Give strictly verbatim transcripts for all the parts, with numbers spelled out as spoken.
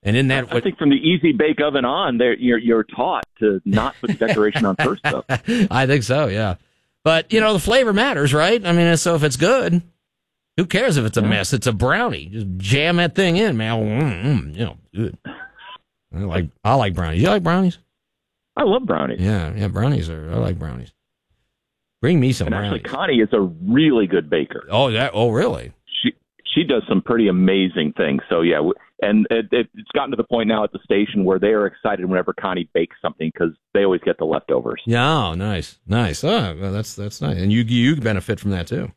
And in that, I think from the easy bake oven on, there you're you're taught to not put the decoration on first, though. I think so, yeah. But you know, the flavor matters, right? I mean, so if it's good, who cares if it's a yeah. mess? It's a brownie. Just jam that thing in, man. Mm, mm, you know, good. I like I like brownies. You like brownies? I love brownies. Yeah, yeah, brownies are. I like brownies. Bring me some and brownies. Actually, Connie is a really good baker. Oh, that. Oh, really? She she does some pretty amazing things. So yeah, and it, it, it's gotten to the point now at the station where they are excited whenever Connie bakes something because they always get the leftovers. Yeah, oh, nice, nice. Oh, well, that's that's nice, and you you benefit from that too.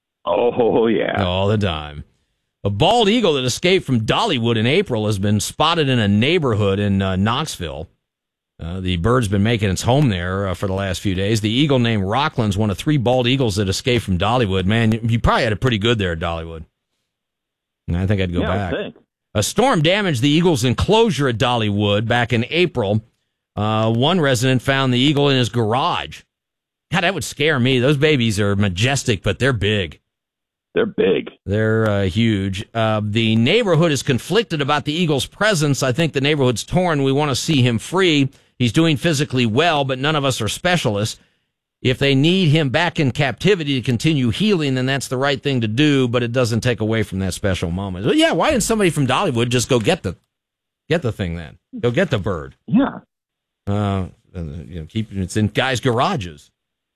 Oh yeah, all the time. A bald eagle that escaped from Dollywood in April has been spotted in a neighborhood in uh, Knoxville. Uh, the bird's been making its home there uh, for the last few days. The eagle named Rockland's one of three bald eagles that escaped from Dollywood. Man, you, you probably had it pretty good there at Dollywood. And I think I'd go yeah, back. I think. A storm damaged the eagle's enclosure at Dollywood back in April. Uh, one resident found the eagle in his garage. God, that would scare me. Those babies are majestic, but they're big. They're big. They're uh, huge. Uh, the neighborhood is conflicted about the eagle's presence. I think the neighborhood's torn. We want to see him free. He's doing physically well, but none of us are specialists. If they need him back in captivity to continue healing, then that's the right thing to do, but it doesn't take away from that special moment. But yeah, why didn't somebody from Dollywood just go get the get the thing then? Go get the bird. Yeah. Uh, you know, keep it's in guys' garages.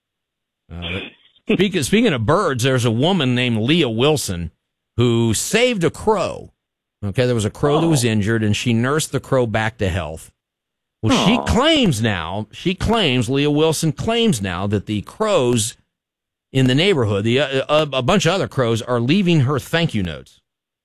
Uh, Speaking, speaking of birds, there's a woman named Leah Wilson who saved a crow. Okay, there was a crow oh. that was injured, and she nursed the crow back to health. Well, oh. she claims now, she claims, Leah Wilson claims now that the crows in the neighborhood, the uh, a, a bunch of other crows, are leaving her thank you notes.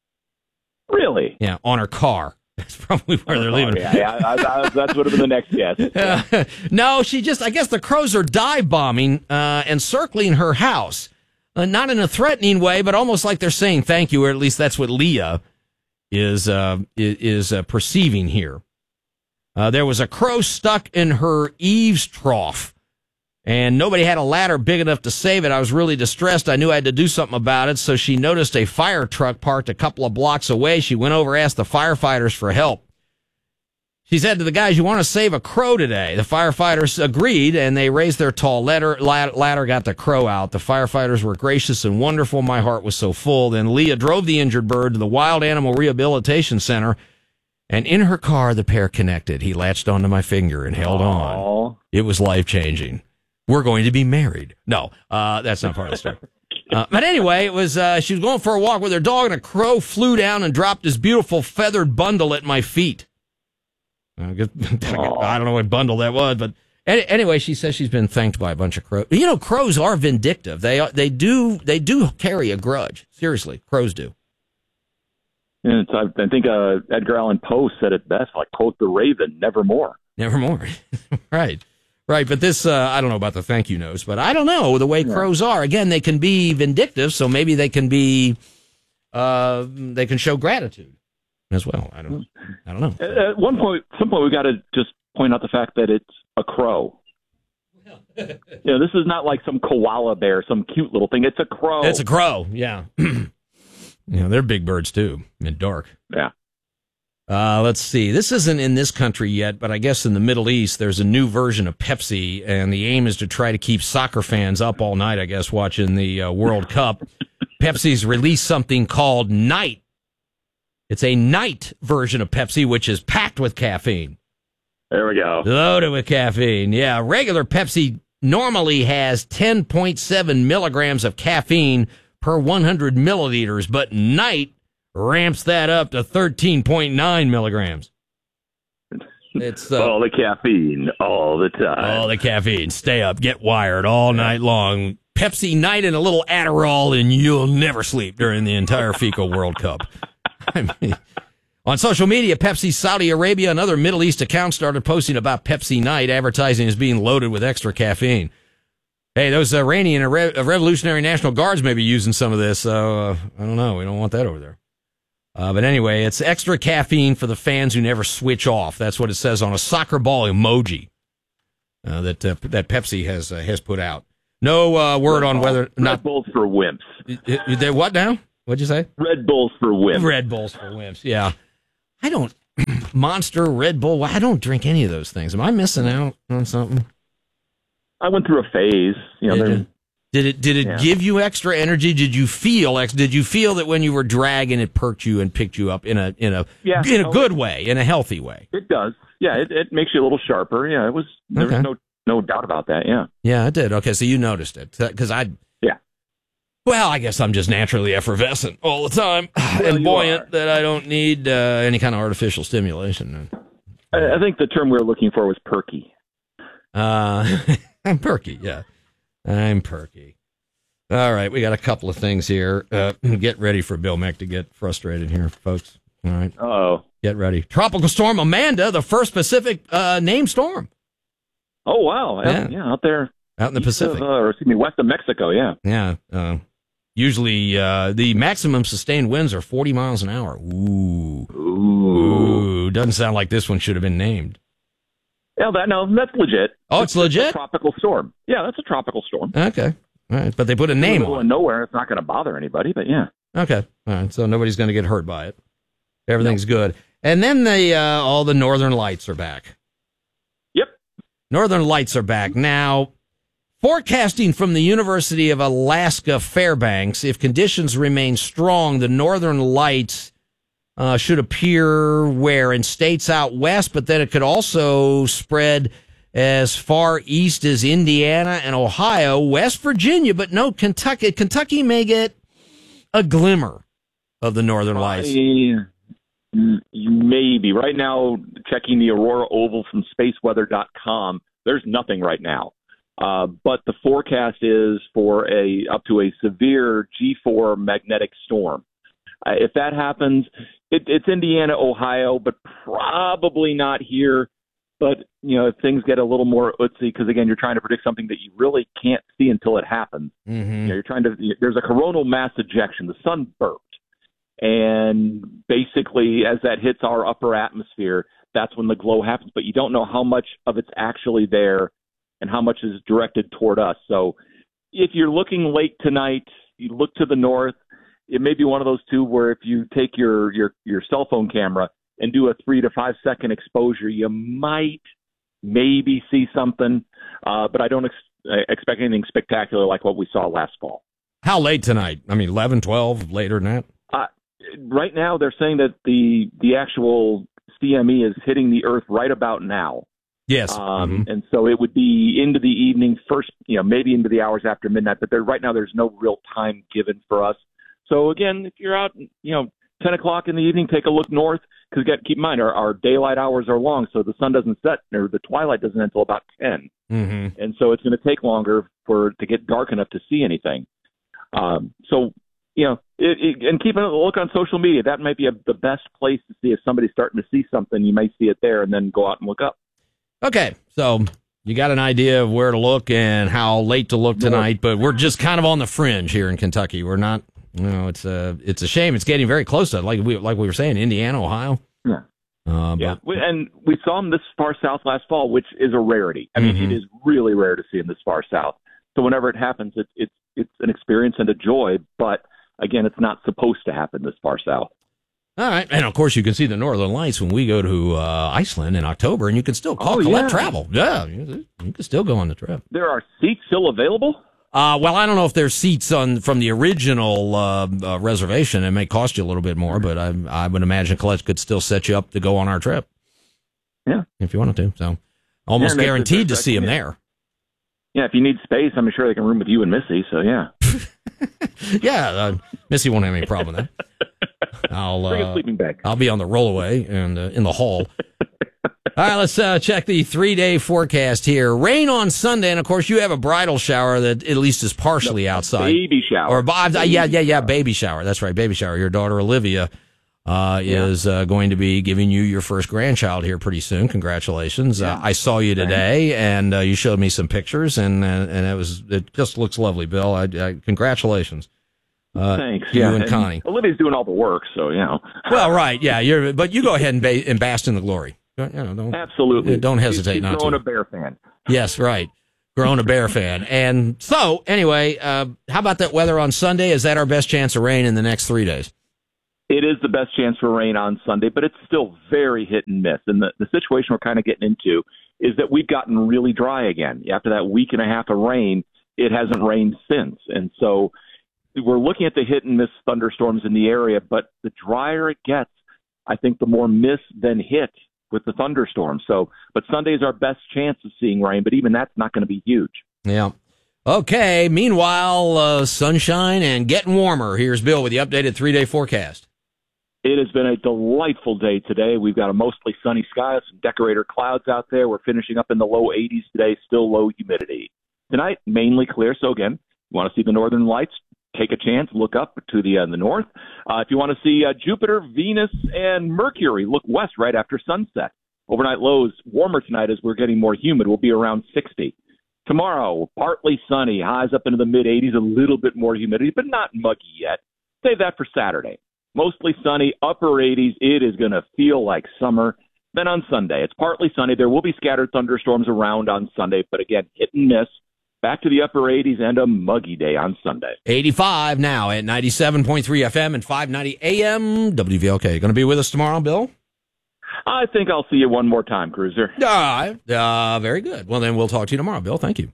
Really? Yeah, on her car. That's probably where they're leaving. Oh, yeah, yeah I, I, that would have been the next guess. Yeah. Uh, no, she just, I guess the crows are dive bombing uh, and circling her house. Uh, not in a threatening way, but almost like they're saying thank you, or at least that's what Leah is, uh, is uh, perceiving here. Uh, there was a crow stuck in her eaves trough, and nobody had a ladder big enough to save it. I was really distressed. I knew I had to do something about it, so she noticed a fire truck parked a couple of blocks away. She went over, asked the firefighters for help. She said to the guys, "You want to save a crow today?" The firefighters agreed, and they raised their tall ladder, ladder, got the crow out. The firefighters were gracious and wonderful. My heart was so full. Then Leah drove the injured bird to the Wild Animal Rehabilitation Center, and in her car, the pair connected. He latched onto my finger and held Aww. on. It was life-changing. We're going to be married. No, uh, that's not part of the story. Uh, but anyway, it was, uh, she was going for a walk with her dog, and a crow flew down and dropped this beautiful feathered bundle at my feet. I, guess, I don't know what bundle that was, but any, anyway, she says she's been thanked by a bunch of crows. You know, crows are vindictive. They they do they do carry a grudge. Seriously, crows do. And it's, I, I think uh, Edgar Allan Poe said it best, like, quote the raven, nevermore. Nevermore. Right. Right, but this, uh, I don't know about the thank you notes, but I don't know the way yeah. crows are. Again, they can be vindictive, so maybe they can be, uh, they can show gratitude as well. I don't, I don't know. At one point, some point, we got to just point out the fact that it's a crow. You know, this is not like some koala bear, some cute little thing. It's a crow. It's a crow, yeah. You know, they're big birds too, and dark. Yeah. Uh, let's see. This isn't in this country yet, but I guess in the Middle East, there's a new version of Pepsi, and the aim is to try to keep soccer fans up all night, I guess, watching the uh, World Cup. Pepsi's released something called Night. It's a night version of Pepsi, which is packed with caffeine. There we go. Loaded with caffeine. Yeah, regular Pepsi normally has ten point seven milligrams of caffeine per one hundred milliliters, but Night ramps that up to thirteen point nine milligrams. It's uh, all the caffeine, all the time. All the caffeine. Stay up, get wired all night long. Pepsi Night and a little Adderall, and you'll never sleep during the entire FIFA World Cup. I mean, on social media, Pepsi Saudi Arabia and other Middle East accounts started posting about Pepsi Night, advertising as being loaded with extra caffeine. Hey, those Iranian and Re- Revolutionary National Guards may be using some of this, so uh, I don't know. We don't want that over there. Uh, but anyway, it's extra caffeine for the fans who never switch off. That's what it says on a soccer ball emoji uh, that uh, that Pepsi has uh, has put out. No uh, word Red on Bull. whether Red not Bulls for wimps. They what now? What'd you say? Red Bulls for wimps. Red Bulls for wimps. Yeah, I don't. Monster, Red Bull. Well, I don't drink any of those things. Am I missing out on something? I went through a phase. You know, Did there, it did it, did it yeah. give you extra energy? Did you feel ex? Did you feel that when you were dragging, it perked you and picked you up in a in a yeah, in a oh, good way, in a healthy way? It does. Yeah, it, it makes you a little sharper. Yeah, it was. There Okay. was no no doubt about that. Yeah. Yeah, it did. Okay, so you noticed it because I. Yeah. Well, I guess I'm just naturally effervescent all the time Well, and you buoyant are. that I don't need uh, any kind of artificial stimulation. I, I think the term we were looking for was perky. Uh, I'm perky, yeah. I'm perky. All right, we got a couple of things here. Uh, get ready for Bill Mick to get frustrated here, folks. All right. Oh. Get ready. Tropical Storm Amanda, the first Pacific uh, named storm. Oh wow. Yeah. Yeah. yeah out there. Out in the east Pacific. Of, uh, or excuse me, west of Mexico. Yeah. Yeah. Uh, usually uh, the maximum sustained winds are forty miles an hour. Ooh. Ooh. Ooh. Doesn't sound like this one should have been named. Yeah, that no, that's legit. Oh, it's a legit? tropical storm. Yeah, that's a tropical storm. Okay. All right. But they put a name In the middle on of it. nowhere, it's not going to bother anybody. But yeah. Okay. All right. So nobody's going to get hurt by it. Everything's good. And then the uh, all the Northern Lights are back. Yep. Northern Lights are back. Now, forecasting from the University of Alaska Fairbanks, if conditions remain strong, the Northern Lights uh, should appear where? In states out west, but then it could also spread as far east as Indiana and Ohio, West Virginia, but no, Kentucky. Kentucky may get a glimmer of the Northern Lights. I, maybe. Right now, checking the Aurora Oval from space weather dot com, there's nothing right now. Uh, but the forecast is for a up to a severe G four magnetic storm. Uh, if that happens, it, it's Indiana, Ohio, but probably not here. But, you know, if things get a little more ootsy, because, again, you're trying to predict something that you really can't see until it happens. Mm-hmm. You know, you're trying to – there's a coronal mass ejection. The sun burped. And basically, as that hits our upper atmosphere, that's when the glow happens. But you don't know how much of it's actually there and how much is directed toward us. So if you're looking late tonight, you look to the north. It may be one of those two where if you take your, your, your cell phone camera and do a three to five second exposure, you might maybe see something, uh, but I don't ex- expect anything spectacular like what we saw last fall. How late tonight? I mean, eleven, twelve, later than that? Uh, right now, they're saying that the the actual C M E is hitting the Earth right about now. Yes. Um, mm-hmm. And so it would be into the evening, first, you know, maybe into the hours after midnight, but there, right now there's no real time given for us. So again, if you're out, you know, ten o'clock in the evening, take a look north, because keep in mind, our, our daylight hours are long, so the sun doesn't set, or the twilight doesn't end until about ten. Mm-hmm. And so it's going to take longer for to get dark enough to see anything. Um, so, you know, it, it, and keeping a look on social media, that might be a, the best place to see if somebody's starting to see something. You may see it there and then go out and look up. Okay, so you got an idea of where to look and how late to look tonight, but we're just kind of on the fringe here in Kentucky. We're not, you know, it's a, it's a shame. It's getting very close to, like we, like we were saying, Indiana, Ohio. Yeah. Uh, yeah, but, and we saw them this far south last fall, which is a rarity. I mean, Mm-hmm. it is really rare to see them this far south. So whenever it happens, it's it's it's an experience and a joy. But again, it's not supposed to happen this far south. all right, and of course you can see the Northern Lights when we go to uh, Iceland in October, and you can still call Oh, collect yeah. travel. Yeah, you, you can still go on the trip. There are seats still available. Uh, well, I don't know if there's seats on from the original uh, uh, reservation. It may cost you a little bit more, but I, I would imagine Colette could still set you up to go on our trip. Yeah, if you wanted to. So almost Yeah, and guaranteed to that's- see him yeah. there. Yeah, if you need space, I'm sure they can room with you and Missy. So yeah, Yeah, uh, Missy won't have any problem with that. I'll bring a uh, sleeping bag. I'll be on the rollaway and uh, in the hall. All right, let's uh, check the three-day forecast here. Rain on Sunday, and of course, you have a bridal shower that at least is partially No, outside. Baby shower. Or uh, yeah, yeah, yeah, baby shower. That's right, baby shower. Your daughter Olivia uh, Yeah. is uh, going to be giving you your first grandchild here pretty soon. Congratulations! Uh, Yeah. I saw you today, and uh, you showed me some pictures, and uh, and it was it just looks lovely, Bill. I, I, congratulations. Uh, Thanks. to Yeah, you and Connie. Olivia's doing all the work, so you know. Well, right, yeah, you're, but you go ahead and, ba- and bask in the glory. Don't, you know, don't, Absolutely. Don't hesitate She's not growing to. a Bear fan. Yes, right. Grown a Bear fan. And so, anyway, uh, how about that weather on Sunday? Is that our best chance of rain in the next three days? It is the best chance for rain on Sunday, but it's still very hit and miss. And the, the situation we're kind of getting into is that we've gotten really dry again. After that week and a half of rain, it hasn't rained since. And so we're looking at the hit and miss thunderstorms in the area, but the drier it gets, I think the more miss than hit with the thunderstorms. So, but Sunday is our best chance of seeing rain, but even that's not going to be huge. Yeah. Okay. Meanwhile, uh, sunshine and getting warmer. Here's Bill with the updated three-day forecast. It has been a delightful day today. We've got a mostly sunny sky, some decorator clouds out there. We're finishing up in the low eighties today, still low humidity. Tonight, mainly clear. So again, you want to see the northern lights, take a chance, look up to the, uh, the north. Uh, if you want to see uh, Jupiter, Venus, and Mercury, look west right after sunset. Overnight lows warmer tonight as we're getting more humid. Will be around sixty. Tomorrow, partly sunny, highs up into the mid-eighties, a little bit more humidity, but not muggy yet. Save that for Saturday. Mostly sunny, upper eighties. It is going to feel like summer. Then on Sunday, it's partly sunny. There will be scattered thunderstorms around on Sunday, but again, hit and miss. Back to the upper eighties and a muggy day on Sunday. eighty-five now at ninety-seven point three F M and five ninety A M W V L K. Going to be with us tomorrow, Bill? I think I'll see you one more time, Cruiser. All right. Uh, very good. Well, then we'll talk to you tomorrow, Bill. Thank you.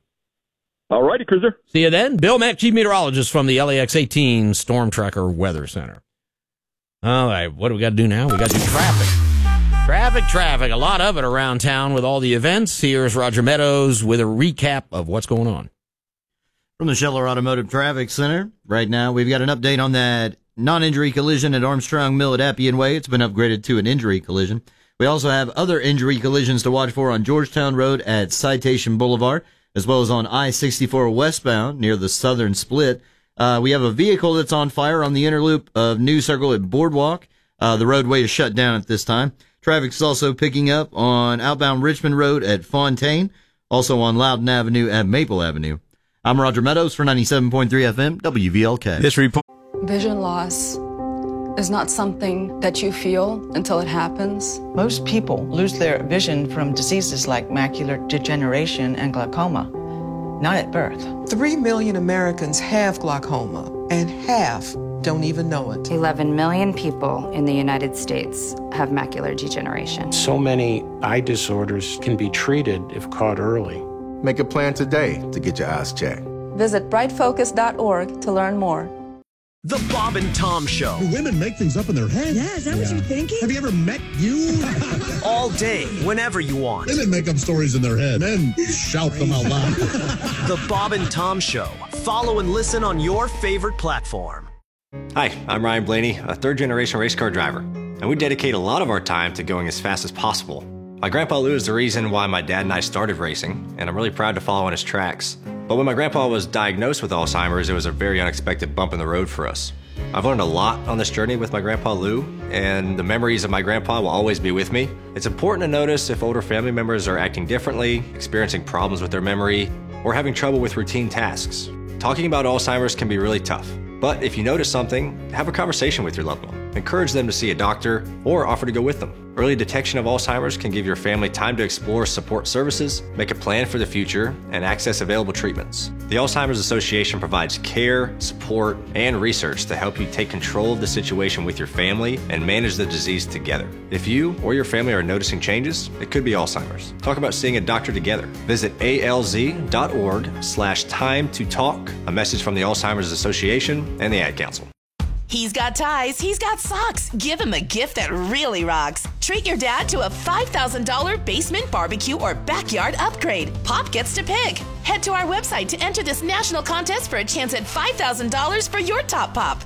All righty, Cruiser. See you then. Bill Mack, Chief Meteorologist from the L A X eighteen Storm Tracker Weather Center. All right, what do we got to do now? We got to do traffic. Traffic, traffic. A lot of it around town with all the events. Here's Roger Meadows with a recap of what's going on. From the Scheller Automotive Traffic Center, right now we've got an update on that non-injury collision at Armstrong Mill at Appian Way. It's been upgraded to an injury collision. We also have other injury collisions to watch for on Georgetown Road at Citation Boulevard, as well as on I sixty-four westbound near the southern split. Uh, we have a vehicle that's on fire on the inner loop of New Circle at Boardwalk. Uh, the roadway is shut down at this time. Traffic is also picking up on outbound Richmond Road at Fontaine, also on Loudon Avenue at Maple Avenue. I'm Roger Meadows for ninety-seven point three F M W V L K. This report. Vision loss is not something that you feel until it happens. Most people lose their vision from diseases like macular degeneration and glaucoma, not at birth. Three million Americans have glaucoma, and half don't even know it. eleven million people in the United States have macular degeneration. So many eye disorders can be treated if caught early. Make a plan today to get your eyes checked. Visit bright focus dot org to learn more. The Bob and Tom Show. Do women make things up in their head? Yeah, is that yeah. what you're thinking? Have you ever met you? All day, whenever you want. Women make up stories in their head. Men shout them out loud. The Bob and Tom Show. Follow and listen on your favorite platform. Hi, I'm Ryan Blaney, a third-generation race car driver, and we dedicate a lot of our time to going as fast as possible. My grandpa Lou is the reason why my dad and I started racing, and I'm really proud to follow in his tracks. But when my grandpa was diagnosed with Alzheimer's, it was a very unexpected bump in the road for us. I've learned a lot on this journey with my grandpa Lou, and the memories of my grandpa will always be with me. It's important to notice if older family members are acting differently, experiencing problems with their memory, or having trouble with routine tasks. Talking about Alzheimer's can be really tough, but if you notice something, have a conversation with your loved one. Encourage them to see a doctor or offer to go with them. Early detection of Alzheimer's can give your family time to explore support services, make a plan for the future, and access available treatments. The Alzheimer's Association provides care, support, and research to help you take control of the situation with your family and manage the disease together. If you or your family are noticing changes, it could be Alzheimer's. Talk about seeing a doctor together. Visit alz.org slash time to talk. A message from the Alzheimer's Association and the Ad Council. He's got ties, he's got socks. Give him a gift that really rocks. Treat your dad to a five thousand dollars basement barbecue or backyard upgrade. Pop gets to pick. Head to our website to enter this national contest for a chance at five thousand dollars for your top pop.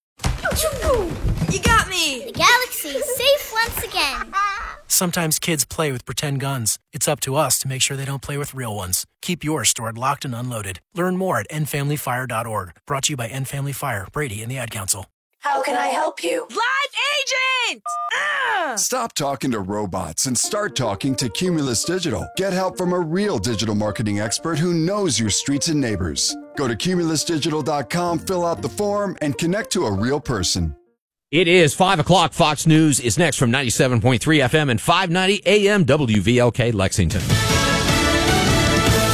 You got me! The galaxy is safe once again. Sometimes kids play with pretend guns. It's up to us to make sure they don't play with real ones. Keep yours stored locked and unloaded. Learn more at end family fire dot org. Brought to you by End Family Fire, Brady, and the Ad Council. How can I help you? Live agent! Ah! Stop talking to robots and start talking to Cumulus Digital. Get help from a real digital marketing expert who knows your streets and neighbors. Go to cumulus digital dot com, fill out the form, and connect to a real person. It is five o'clock. Fox News is next from ninety-seven point three F M and five ninety A M W V L K Lexington.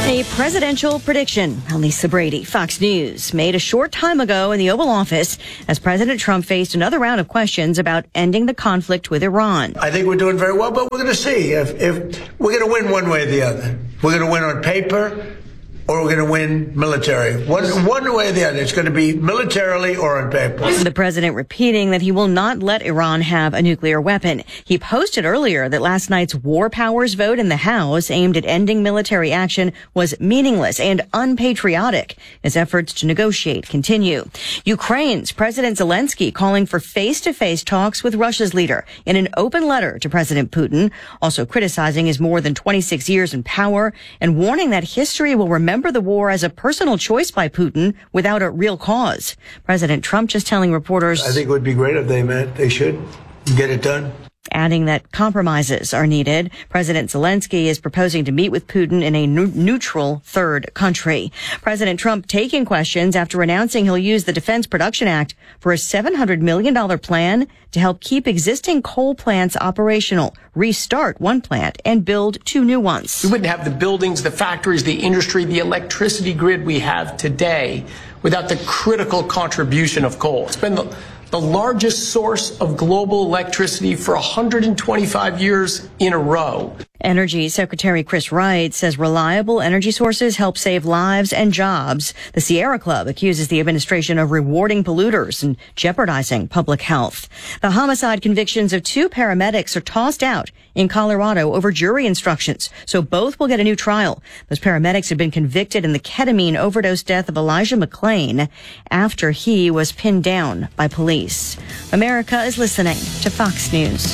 A presidential prediction. Lisa Brady, Fox News, made a short time ago in the Oval Office as President Trump faced another round of questions about ending the conflict with Iran. I think we're doing very well, but we're going to see if, if we're going to win one way or the other. We're going to win on paper, or we're going to win military. One, one way or the other. It's going to be militarily or on paper. The president repeating that he will not let Iran have a nuclear weapon. He posted earlier that last night's war powers vote in the House aimed at ending military action was meaningless and unpatriotic as efforts to negotiate continue. Ukraine's President Zelensky calling for face-to-face talks with Russia's leader in an open letter to President Putin, also criticizing his more than twenty-six years in power and warning that history will remember the war as a personal choice by Putin without a real cause. President Trump just telling reporters, I think it would be great if they met. They should get it done. Adding that compromises are needed. President Zelensky is proposing to meet with Putin in a nu- neutral third country. President Trump taking questions after announcing he'll use the Defense Production Act for a seven hundred million dollars plan to help keep existing coal plants operational, restart one plant, and build two new ones. We wouldn't have the buildings, the factories, the industry, the electricity grid we have today without the critical contribution of coal. It's been the the largest source of global electricity for one hundred twenty-five years in a row. Energy Secretary Chris Wright says reliable energy sources help save lives and jobs. The Sierra Club accuses the administration of rewarding polluters and jeopardizing public health. The homicide convictions of two paramedics are tossed out in Colorado over jury instructions, so both will get a new trial. Those paramedics had been convicted in the ketamine overdose death of Elijah McClain after he was pinned down by police. America is listening to Fox News.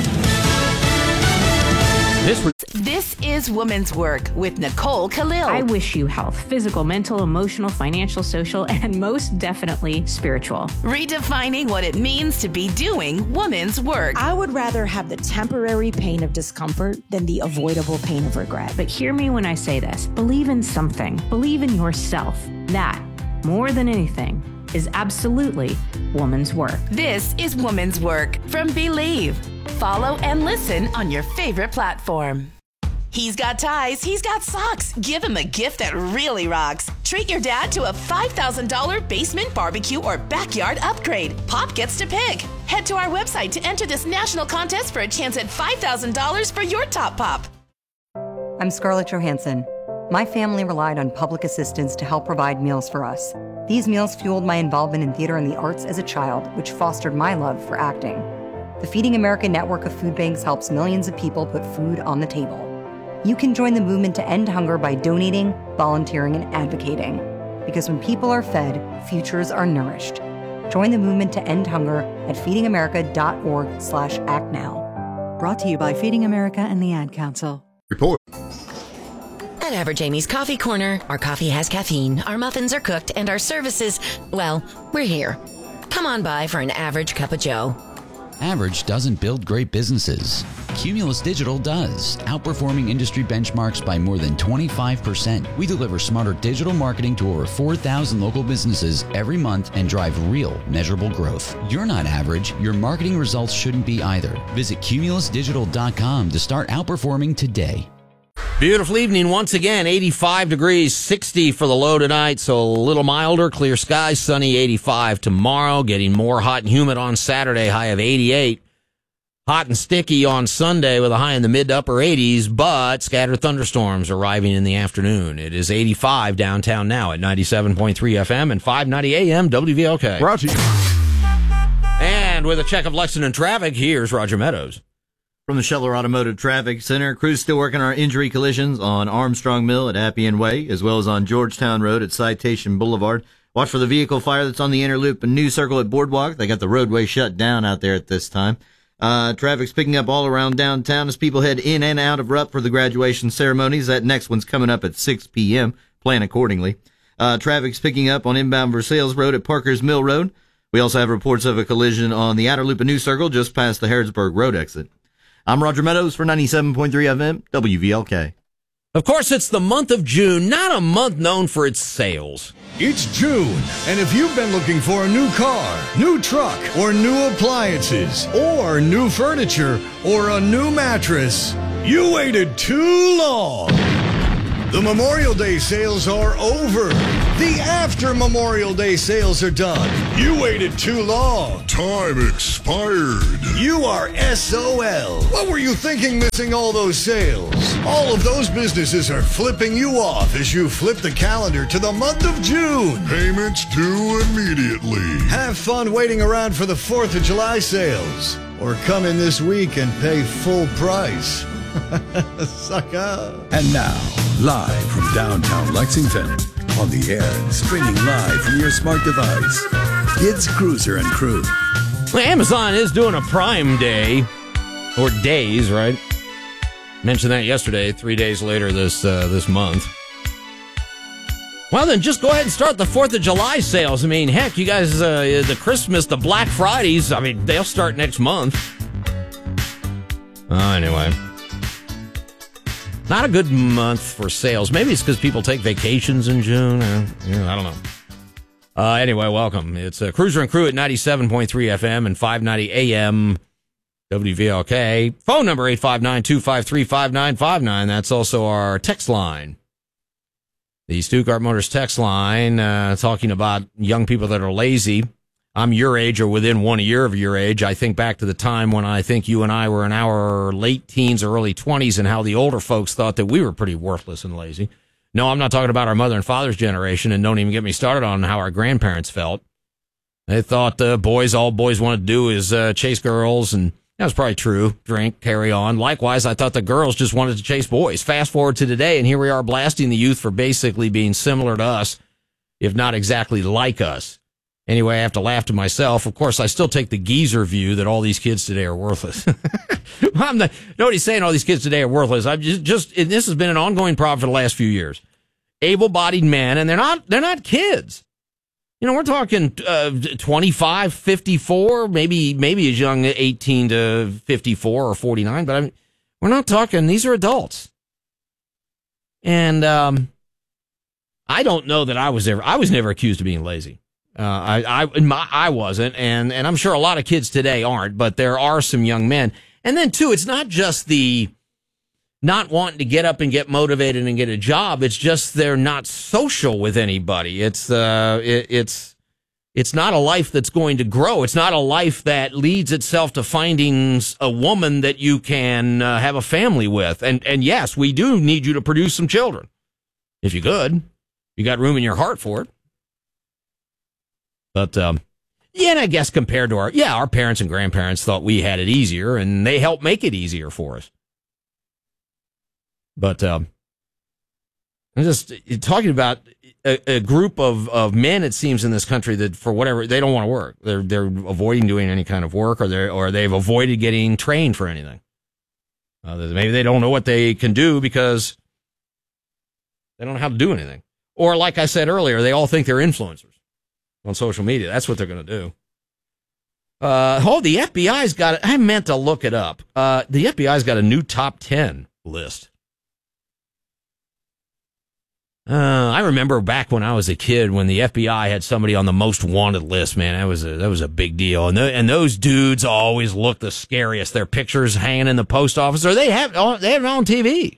This, this is Woman's Work with Nicole Khalil. I wish you health, physical, mental, emotional, financial, social, and most definitely spiritual. Redefining what it means to be doing woman's work. I would rather have the temporary pain of discomfort than the avoidable pain of regret. But hear me when I say this. Believe in something. Believe in yourself. That, more than anything, is absolutely woman's work. This is Woman's Work from Believe. Follow and listen on your favorite platform. He's got ties, he's got socks. Give him a gift that really rocks. Treat your dad to a five thousand dollars basement barbecue or backyard upgrade. Pop gets to pick. Head to our website to enter this national contest for a chance at five thousand dollars for your top pop. I'm Scarlett Johansson. My family relied on public assistance to help provide meals for us. These meals fueled my involvement in theater and the arts as a child, which fostered my love for acting. The Feeding America network of food banks helps millions of people put food on the table. You can join the movement to end hunger by donating, volunteering, and advocating. Because when people are fed, futures are nourished. Join the movement to end hunger at feedingamerica.org slash act now. Brought to you by Feeding America and the Ad Council. Report. At Average Amy's Coffee Corner, our coffee has caffeine, our muffins are cooked, and our services, well, we're here. Come on by for an average cup of joe. Average doesn't build great businesses. Cumulus Digital does, outperforming industry benchmarks by more than twenty-five percent. We deliver smarter digital marketing to over four thousand local businesses every month and drive real, measurable growth. You're not average. Your marketing results shouldn't be either. Visit cumulus digital dot com to start outperforming today. Beautiful evening once again, eighty-five degrees, sixty for the low tonight, so a little milder, clear skies, sunny, eighty-five tomorrow, getting more hot and humid on Saturday, high of eighty-eight. Hot and sticky on Sunday with a high in the mid to upper eighties, but scattered thunderstorms arriving in the afternoon. It is eighty-five downtown now at ninety-seven point three F M and five ninety A M W V L K. Brought to you. And with a check of Lexington traffic, here's Roger Meadows. From the Scheller Automotive Traffic Center, crews still working on injury collisions on Armstrong Mill at Appian Way, as well as on Georgetown Road at Citation Boulevard. Watch for the vehicle fire that's on the inner loop and New Circle at Boardwalk. They got the roadway shut down out there at this time. Uh, traffic's picking up all around downtown as people head in and out of Rupp for the graduation ceremonies. That next one's coming up at six p.m. Plan accordingly. Uh, traffic's picking up on inbound Versailles Road at Parker's Mill Road. We also have reports of a collision on the outer loop of New Circle just past the Harrodsburg Road exit. I'm Roger Meadows for ninety-seven point three F M, W V L K. Of course, it's the month of June, not a month known for its sales. It's June, and if you've been looking for a new car, new truck, or new appliances, or new furniture, or a new mattress, you waited too long. The Memorial Day sales are over. The after Memorial Day sales are done. You waited too long. Time expired. You are S O L. What were you thinking missing all those sales? All of those businesses are flipping you off as you flip the calendar to the month of June. Payments due immediately. Have fun waiting around for the fourth of July sales. Or come in this week and pay full price. Sucker. And now, live from downtown Lexington, on the air and streaming live from your smart device, it's Cruiser and Crew. Well, Amazon is doing a Prime Day, or days, right? Mentioned that yesterday, three days later this uh, this month. Well, then just go ahead and start the fourth of July sales. I mean, heck, you guys, uh, the Christmas, the Black Fridays, I mean, they'll start next month. Uh, anyway. Not a good month for sales. Maybe it's because people take vacations in June. Uh, yeah, I don't know. Uh, anyway, welcome. It's uh, Cruiser and Crew at ninety-seven point three F M and five ninety A M W V L K. Phone number eight five nine, two five three, five nine five nine. That's also our text line. The Stuttgart Motors text line, uh, talking about young people that are lazy. I'm your age or within one year of your age. I think back to the time when I think you and I were in our late teens or early twenties and how the older folks thought that we were pretty worthless and lazy. No, I'm not talking about our mother and father's generation, and don't even get me started on how our grandparents felt. They thought uh, boys, all boys wanted to do is uh, chase girls, and that was probably true. Drink, carry on. Likewise, I thought the girls just wanted to chase boys. Fast forward to today, and here we are blasting the youth for basically being similar to us, if not exactly like us. Anyway, I have to laugh to myself. Of course, I still take the geezer view that all these kids today are worthless. I'm not, nobody's saying all these kids today are worthless. I've just, just, and this has been an ongoing problem for the last few years. Able-bodied men, and they're not, they're not kids. You know, we're talking uh, twenty-five, fifty-four, maybe, maybe as young as eighteen to fifty-four or forty-nine, but I mean, we're not talking, these are adults. And, um, I don't know that I was ever, I was never accused of being lazy. Uh, I, I, my, I wasn't, and, and I'm sure a lot of kids today aren't, but there are some young men. And then too, it's not just the not wanting to get up and get motivated and get a job. It's just they're not social with anybody. It's, uh, it, it's, it's not a life that's going to grow. It's not a life that leads itself to finding a woman that you can uh, have a family with. And, and yes, we do need you to produce some children. If you could, you got room in your heart for it. But, um, yeah, and I guess compared to our, yeah, our parents and grandparents thought we had it easier, and they helped make it easier for us. But, um, I'm just talking about a, a group of, of men, it seems, in this country that for whatever, they don't want to work. They're, they're avoiding doing any kind of work, or they're, or they've avoided getting trained for anything. Uh, maybe they don't know what they can do because they don't know how to do anything. Or, like I said earlier, they all think they're influencers on social media. That's what they're going to do. Uh, oh, the F B I's got it. I meant to look it up. Uh, the F B I's got a new top ten list. Uh, I remember back when I was a kid when the F B I had somebody on the most wanted list, man, that was a, that was a big deal. And the, and those dudes always look the scariest. Their pictures hanging in the post office, or they have, they have it on T V.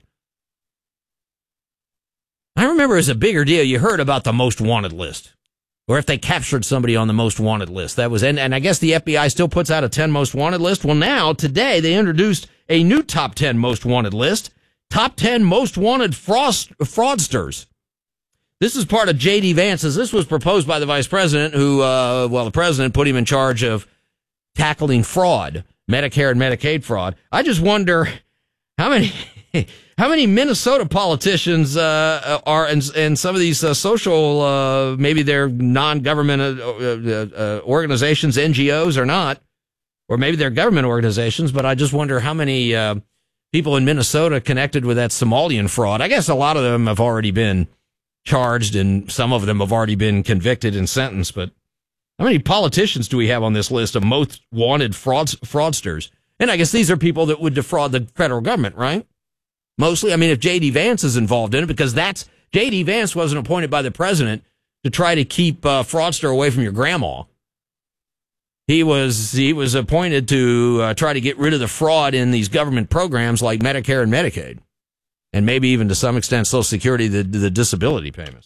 I remember it was a bigger deal. You heard about the most wanted list. Or if they captured somebody on the most wanted list. That was, and, and I guess the F B I still puts out a ten most wanted list. Well, now, today, they introduced a new top ten most wanted list. Top ten most wanted frost, fraudsters. This is part of J D Vance's. This was proposed by the vice president who, uh, well, the president put him in charge of tackling fraud, Medicare and Medicaid fraud. I just wonder how many... How many Minnesota politicians uh, are in, in some of these uh, social, uh, maybe they're non-government uh, uh, uh, organizations, N G Os or not, or maybe they're government organizations, but I just wonder how many uh, people in Minnesota connected with that Somalian fraud. I guess a lot of them have already been charged and some of them have already been convicted and sentenced, but how many politicians do we have on this list of most wanted frauds, fraudsters? And I guess these are people that would defraud the federal government, right? Mostly, I mean, if J D Vance is involved in it, because that's, J D Vance wasn't appointed by the president to try to keep uh, fraudster away from your grandma. He was, he was appointed to uh, try to get rid of the fraud in these government programs like Medicare and Medicaid. and maybe even to some extent Social Security, the, the disability payments.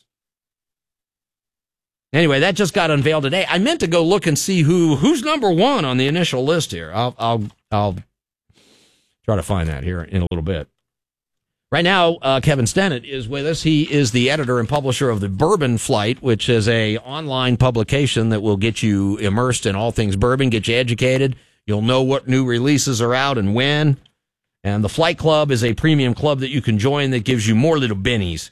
Anyway, that just got unveiled today. I meant to go look and see who who's number one on the initial list here. I'll I'll I'll try to find that here in a little bit. Right now, uh, Kevin Stennett is with us. He is the editor and publisher of the Bourbon Flight, which is a online publication that will get you immersed in all things bourbon, get you educated. You'll know what new releases are out and when. And the Flight Club is a premium club that you can join that gives you more little bennies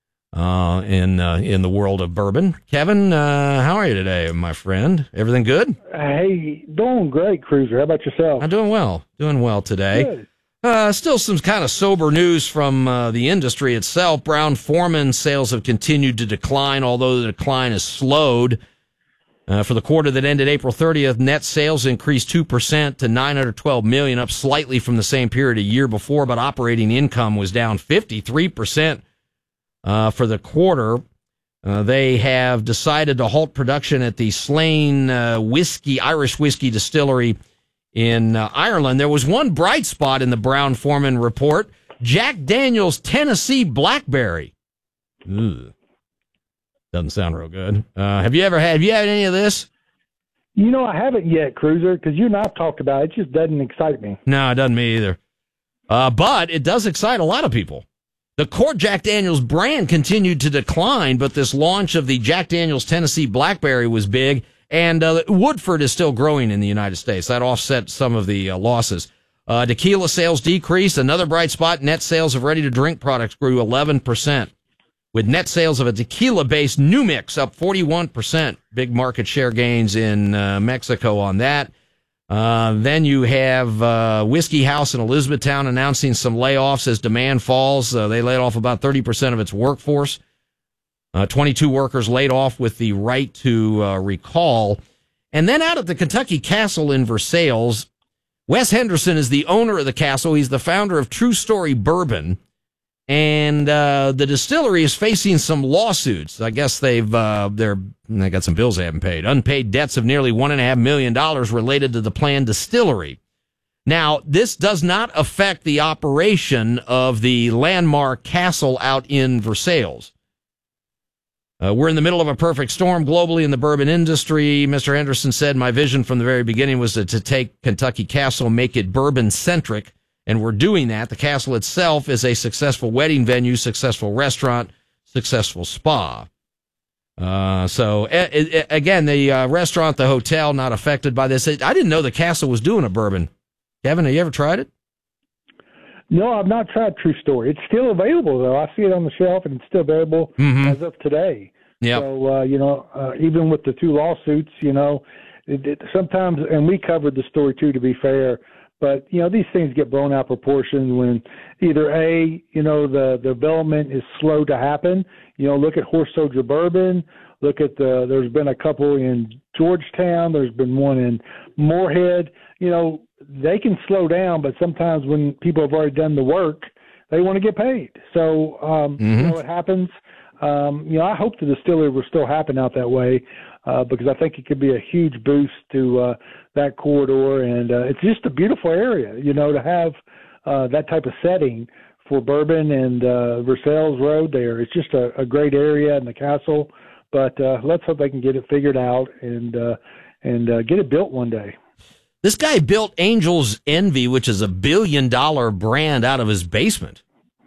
uh, in uh, in the world of bourbon. Kevin, uh, how are you today, my friend? Everything good? Hey, doing great, Cruiser. How about yourself? I'm doing well. Doing well today. Good. Uh, still some kind of sober news from uh, the industry itself. Brown-Forman sales have continued to decline, although the decline has slowed. Uh, for the quarter that ended April thirtieth, net sales increased two percent to nine hundred twelve million dollars, up slightly from the same period a year before, but operating income was down fifty-three percent uh, for the quarter. Uh, they have decided to halt production at the Slane uh, whiskey, Irish whiskey distillery in uh, Ireland. There was one bright spot in the Brown-Forman report: Jack Daniel's Tennessee Blackberry. Ugh. Doesn't sound real good. Uh, have you ever had, have you had any of this? You know, I haven't yet, Cruiser, because you and I have talked about it. It just doesn't excite me. No, it doesn't me either. Uh, but it does excite a lot of people. The core Jack Daniel's brand continued to decline, but this launch of the Jack Daniel's Tennessee Blackberry was big. And uh, Woodford is still growing in the United States. That offset some of the uh, losses. Uh, tequila sales decreased. Another bright spot: net sales of ready-to-drink products grew eleven percent, with net sales of a tequila-based New Mix up forty-one percent. Big market share gains in uh, Mexico on that. Uh, then you have uh, Whiskey House in Elizabethtown announcing some layoffs as demand falls. Uh, they laid off about thirty percent of its workforce. Uh, twenty-two workers laid off with the right to uh, recall. And then out at the Kentucky Castle in Versailles, Wes Henderson is the owner of the castle. He's the founder of True Story Bourbon. And uh, the distillery is facing some lawsuits. I guess they've uh, they're they got some bills they haven't paid. Unpaid debts of nearly one and a half million dollars related to the planned distillery. Now, this does not affect the operation of the landmark castle out in Versailles. Uh, we're in the middle of a perfect storm globally in the bourbon industry. Mister Henderson said, my vision from the very beginning was to, to take Kentucky Castle, make it bourbon-centric, and we're doing that. The castle itself is a successful wedding venue, successful restaurant, successful spa. Uh, so, a, a, again, the uh, restaurant, the hotel, not affected by this. I didn't know the castle was doing a bourbon. Kevin, have you ever tried it? No, I've not tried True Story. It's still available, though. I see it on the shelf, and it's still available mm-hmm. as of today. Yep. So, uh, you know, uh, even with the two lawsuits, you know, it, it, sometimes, and we covered the story, too, to be fair, but, you know, these things get blown out of proportion when either, A, you know, the, the development is slow to happen. You know, look at Horse Soldier Bourbon. Look at the, there's been a couple in Georgetown. There's been one in Moorhead. You know, they can slow down, but sometimes when people have already done the work, they want to get paid. So, um, mm-hmm. you know, it happens. Um, you know, I hope the distillery will still happen out that way uh, because I think it could be a huge boost to uh, that corridor. And uh, it's just a beautiful area, you know, to have uh, that type of setting for bourbon and uh, Versailles Road there. It's just a, a great area in the castle. But uh, let's hope they can get it figured out and uh, and uh, get it built one day. This guy built Angel's Envy, which is a billion-dollar brand, out of his basement.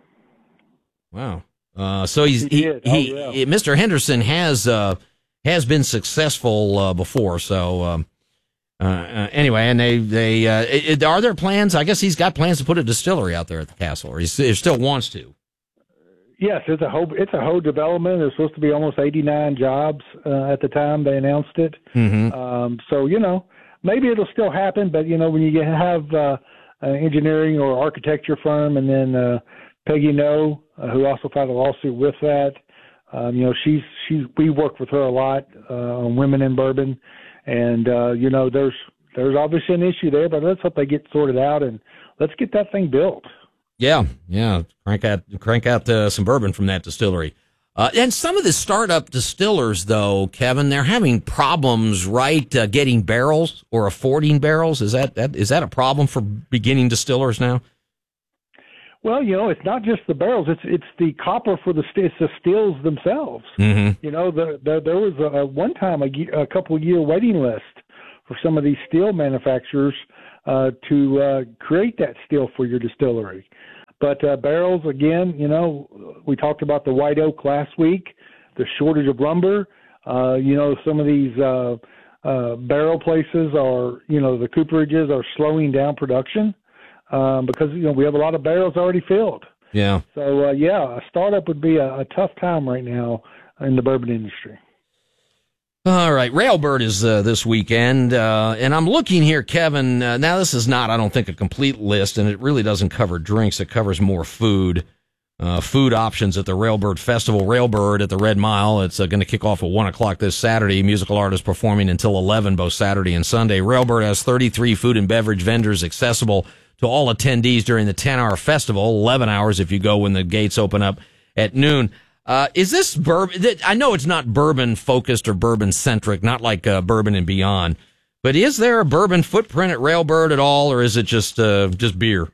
Wow. Uh, so he's he, he, he, oh, yeah. Mister Henderson has uh, has been successful uh, before. So um, uh, uh, anyway, and they they uh, it, are there plans? I guess he's got plans to put a distillery out there at the castle, or he, he still wants to. Yes, it's a whole it's a whole development. There's supposed to be almost eighty-nine jobs uh, at the time they announced it. Mm-hmm. Um, so you know. Maybe it'll still happen, but, you know, when you have uh, an engineering or architecture firm and then uh, Peggy No, uh, who also filed a lawsuit with that, um, you know, she's, she's, we work with her a lot uh, on women in bourbon. And, uh, you know, there's, there's obviously an issue there, but let's hope they get sorted out and let's get that thing built. Yeah, yeah. Crank out, crank out uh, some bourbon from that distillery. Uh, and some of the startup distillers, though, Kevin, they're having problems, right, uh, getting barrels or affording barrels. Is that, that is that a problem for beginning distillers now? Well, you know, it's not just the barrels; it's it's the copper for the st- it's the stills themselves. Mm-hmm. You know, the, the, there was a, one time a, ye- a couple year waiting list for some of these steel manufacturers uh, to uh, create that steel for your distillery. But uh, barrels, again, you know, we talked about the white oak last week, the shortage of lumber. Uh, you know, some of these uh, uh, barrel places are, you know, the cooperages are slowing down production. Um, because, you know, we have a lot of barrels already filled. Yeah. So, uh, yeah, a startup would be a, a tough time right now in the bourbon industry. All right. Railbird is uh, this weekend. Uh, and I'm looking here, Kevin. Uh, now, this is not, I don't think, a complete list, and it really doesn't cover drinks. It covers more food. Uh, food options at the Railbird Festival. Railbird at the Red Mile. It's uh, going to kick off at one o'clock this Saturday. Musical artists performing until eleven, both Saturday and Sunday. Railbird has thirty-three food and beverage vendors accessible to all attendees during the ten-hour festival, eleven hours if you go when the gates open up at noon. Uh, is this bourbon? I know it's not bourbon-focused or bourbon-centric, not like uh, Bourbon and Beyond, but is there a bourbon footprint at Railbird at all, or is it just uh, just beer?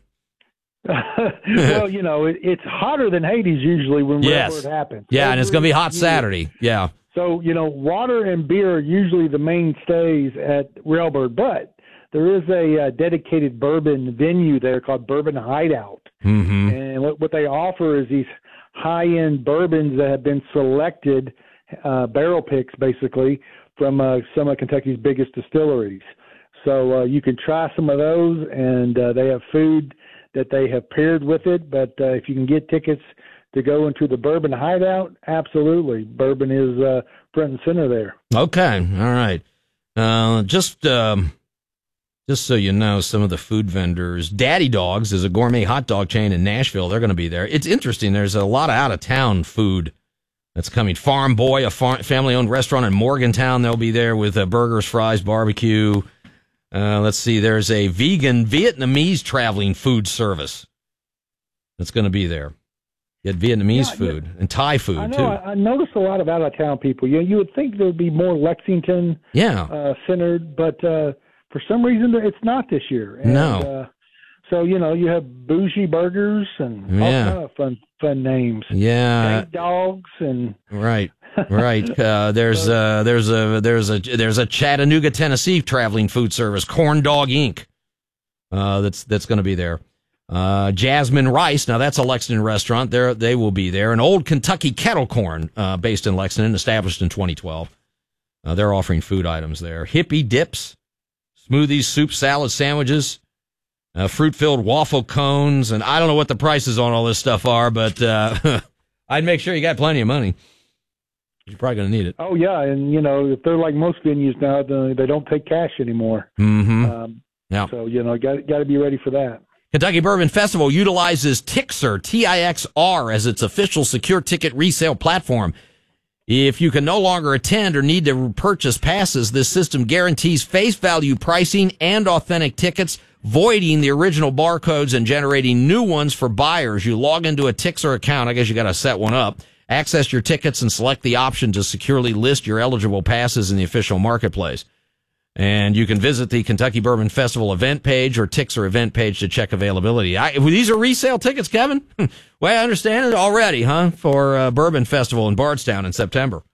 Well, you know, it, it's hotter than Hades usually when yes. Railbird happens. Yeah, and it's going to be hot Every Saturday. Yeah. So, you know, water and beer are usually the mainstays at Railbird, but there is a uh, dedicated bourbon venue there called Bourbon Hideout. Mm-hmm. And what, what they offer is these high-end bourbons that have been selected, uh, barrel picks basically, from uh, some of Kentucky's biggest distilleries. So uh, you can try some of those, and uh, they have food that they have paired with it. But uh, if you can get tickets to go into the Bourbon Hideout, absolutely. Bourbon is uh, front and center there. Okay. All right. Uh, just... Um Just so you know, some of the food vendors, Daddy Dogs is a gourmet hot dog chain in Nashville. They're going to be there. It's interesting. There's a lot of out-of-town food that's coming. Farm Boy, a far- family-owned restaurant in Morgantown, they'll be there with uh, burgers, fries, barbecue. Uh, let's see. There's a vegan Vietnamese traveling food service that's going to be there. You had Vietnamese Yeah, food yeah. and Thai food, I know. too. I, I noticed a lot of out-of-town people. You know, you would think there would be more Lexington Yeah. uh, centered, but uh, for some reason it's not this year. And, No. Uh, so, you know, you have Bougie Burgers and all Yeah. kind of fun fun names. Yeah. Dank Dogs and... Right, right. Uh, there's uh, there's a there's a there's a Chattanooga, Tennessee traveling food service, Corn Dog Incorporated. Uh, that's that's going to be there. Uh, Jasmine Rice. Now that's a Lexington restaurant. There they will be there. An Old Kentucky Kettle Corn, uh, based in Lexington, established in twenty twelve. Uh, they're offering food items there. Hippie dips, smoothies, soup, salad, sandwiches. Uh, fruit-filled waffle cones, and I don't know what the prices on all this stuff are, but uh, I'd make sure you got plenty of money. You're probably going to need it. Oh, yeah, and, you know, if they're like most venues now, they they don't take cash anymore. Mm-hmm. Um, yeah. So, you know, got got to be ready for that. Kentucky Bourbon Festival utilizes Tixr, T I X R, as its official secure ticket resale platform. If you can no longer attend or need to purchase passes, this system guarantees face value pricing and authentic tickets, voiding the original barcodes and generating new ones for buyers. You log into a Tixr account. I guess you got to set one up. Access your tickets and select the option to securely list your eligible passes in the official marketplace. And you can visit the Kentucky Bourbon Festival event page or Tixr event page to check availability. I, these are resale tickets, Kevin? Well, I understand it already, huh, for uh, Bourbon Festival in Bardstown in September.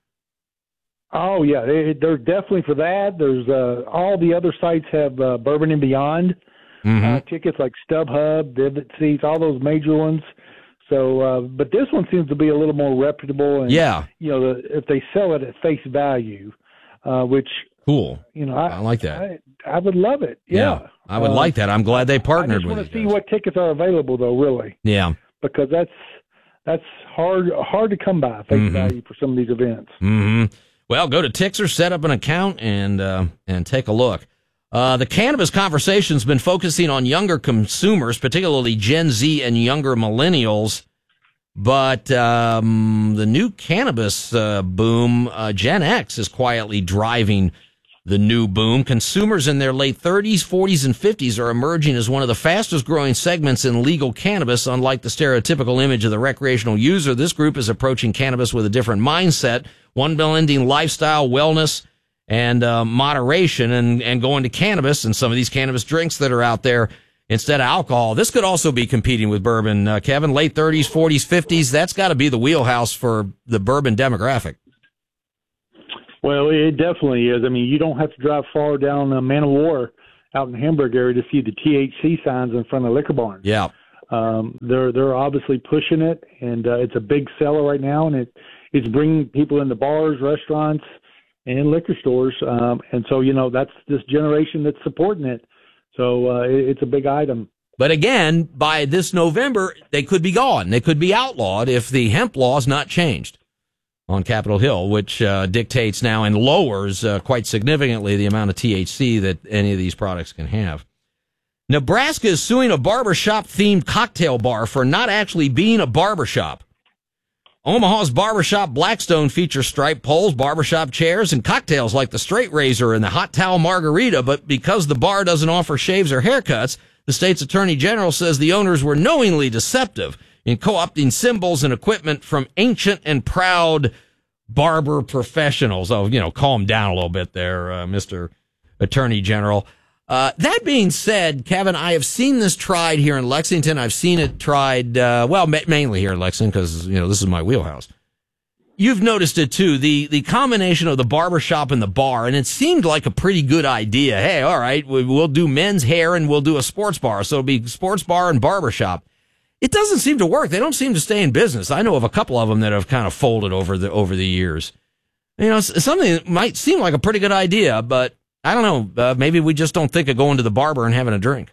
Oh, yeah, they, they're definitely for that. There's uh, all the other sites have uh, Bourbon and Beyond Mm-hmm. uh, tickets like StubHub, Vivid Seats, all those major ones. So, uh, but this one seems to be a little more reputable. And, Yeah. you know, the, if they sell it at face value, uh, which, Cool. you know, I, I like that. I, I would love it. Yeah. I would Uh, like that. I'm glad they I partnered just with want you. to see what tickets are available, though, really, Yeah. because that's that's hard hard to come by face Mhm. value for some of these events. hmm Well, go to Tixr, set up an account, and uh, and take a look. Uh, the cannabis conversation's been focusing on younger consumers, particularly Gen Z and younger millennials. But um, the new cannabis uh, boom, uh, Gen X is quietly driving the new boom. Consumers in their late thirties, forties, and fifties are emerging as one of the fastest growing segments in legal cannabis. Unlike the stereotypical image of the recreational user, this group is approaching cannabis with a different mindset, one blending lifestyle, wellness, and uh, moderation, and, and going to cannabis and some of these cannabis drinks that are out there instead of alcohol. This could also be competing with bourbon, uh, Kevin. Late thirties, forties, fifties. That's got to be the wheelhouse for the bourbon demographic. Well, it definitely is. I mean, you don't have to drive far down uh, Man of War out in the Hamburg area to see the T H C signs in front of liquor barns. Yeah. Um, they're they're obviously pushing it, and uh, it's a big seller right now, and it it's bringing people into bars, restaurants, and liquor stores. Um, and so, you know, that's this generation that's supporting it. So uh, it, it's a big item. But again, by this November, they could be gone. They could be outlawed if the hemp law is not changed on Capitol Hill, which uh, dictates now and lowers uh, quite significantly the amount of T H C that any of these products can have. Nebraska is suing a barbershop-themed cocktail bar for not actually being a barbershop. Omaha's barbershop Blackstone features striped poles, barbershop chairs, and cocktails like the Straight Razor and the Hot Towel Margarita, but because the bar doesn't offer shaves or haircuts, the state's attorney general says the owners were knowingly deceptive in co-opting symbols and equipment from ancient and proud barber professionals. Oh, you know, calm down a little bit there, uh, Mister Attorney General. Uh, that being said, Kevin, I have seen this tried here in Lexington. I've seen it tried, uh, well, ma- mainly here in Lexington because, you know, this is my wheelhouse. You've noticed it too, the, the combination of the barbershop and the bar, and it seemed like a pretty good idea. Hey, all right, we'll do men's hair and we'll do a sports bar. So it'll be sports bar and barbershop. It doesn't seem to work. They don't seem to stay in business. I know of a couple of them that have kind of folded over the, over the years. You know, something that might seem like a pretty good idea, but I don't know. Uh, maybe we just don't think of going to the barber and having a drink.